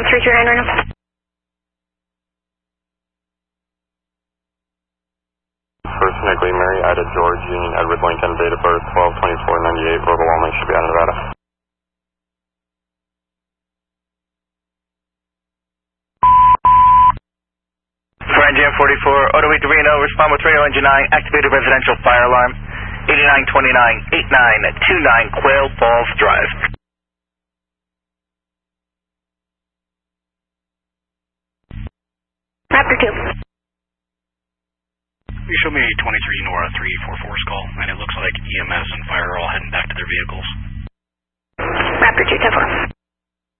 on 339 right now. First Nicolay Mary, Ida George, Union Edward Lincoln, date of birth 12/24/98, Rover Walnut, should be out of Nevada. Grand Jam 44, Auto 8 to Reno, respond with Radio Engine 9, activated residential fire alarm, 8929-8929 Quail Falls Drive. Raptor 2. You show me 23 Nora 344's call, and it looks like EMS and fire are all heading back to their vehicles. Raptor 2, 10-4.